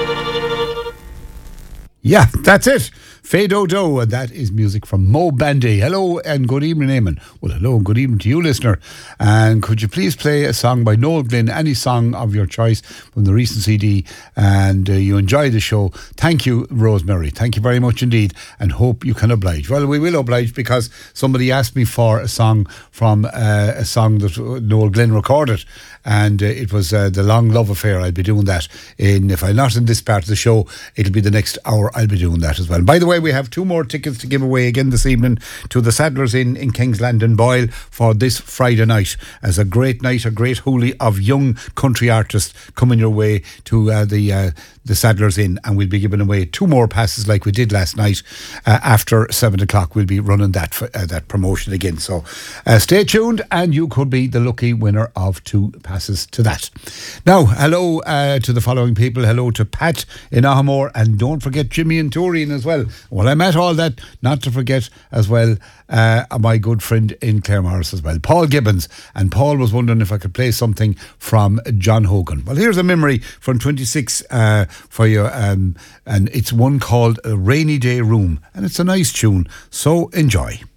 Yeah, that's it. Fado Do, and that is music from Mo Bandy. Hello and good evening, Eamon. Well, hello and good evening to you, listener. And could you please play a song by Noel Glynn, any song of your choice from the recent CD, and you enjoy the show. Thank you, Rosemary. Thank you very much indeed, and hope you can oblige. Well, we will oblige because somebody asked me for a song from a song that Noel Glynn recorded, and it was The Long Love Affair. I'll be doing that if I'm not in this part of the show, it'll be the next hour. I'll be doing that as well. And by the way, we have 2 more tickets to give away again this evening to the Saddlers Inn in Kingsland and Boyle for this Friday night, as a great night, a great hoolie of young country artists coming your way to the Saddlers Inn, and we'll be giving away 2 more passes like we did last night. After 7 o'clock we'll be running that promotion again, so stay tuned and you could be the lucky winner of 2 passes to that. Now, hello to the following people. Hello to Pat in Ahamore, and don't forget Jimmy and Toreen as well. Well, I'm at all that, not to forget as well my good friend in Claremorris as well, Paul Gibbons. And Paul was wondering if I could play something from John Hogan. Well, here's a memory from 26 for you, and it's one called Rainy Day Room, and it's a nice tune, so enjoy.